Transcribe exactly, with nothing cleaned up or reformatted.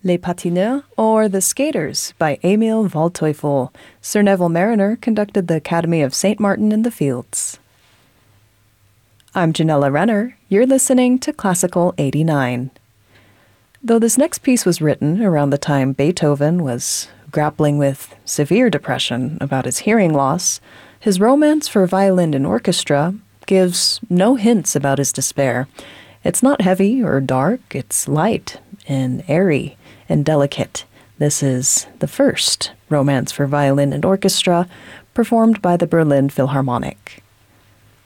Les Patineurs, or The Skaters, by Emil Waldteufel. Sir Neville Mariner conducted the Academy of Saint Martin in the Fields. I'm Janella Renner. You're listening to Classical eighty-nine. Though this next piece was written around the time Beethoven was grappling with severe depression about his hearing loss, his Romance for Violin and Orchestra gives no hints about his despair. It's not heavy or dark, it's light and airy and delicate. This is the first Romance for Violin and Orchestra, performed by the Berlin Philharmonic.